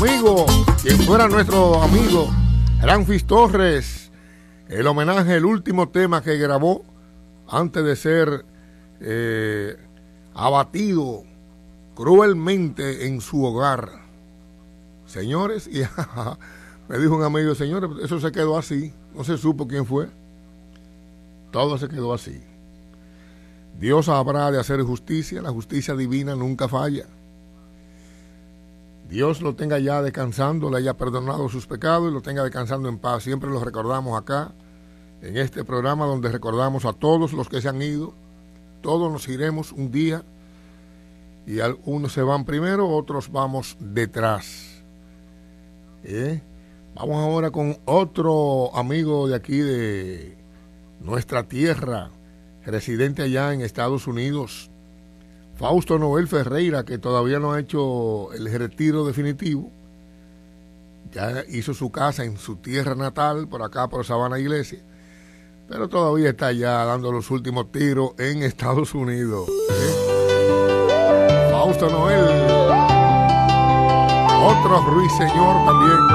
amigo, quien fuera nuestro amigo, Ramfis Torres, el homenaje, el último tema que grabó antes de ser abatido cruelmente en su hogar. Señores, y me dijo un amigo, señores, eso se quedó así, no se supo quién fue, todo se quedó así. Dios habrá de hacer justicia, la justicia divina nunca falla. Dios lo tenga ya descansando, le haya perdonado sus pecados y lo tenga descansando en paz. Siempre lo recordamos acá, en este programa donde recordamos a todos los que se han ido. Todos nos iremos un día y unos se van primero, otros vamos detrás. Vamos ahora con otro amigo de aquí de nuestra tierra, residente allá en Estados Unidos, Fausto Noel Ferreira, que todavía no ha hecho el retiro definitivo. Ya hizo su casa en su tierra natal, por acá por Sabana Iglesia, pero todavía está allá dando los últimos tiros en Estados Unidos. Fausto Noel, otro ruiseñor también.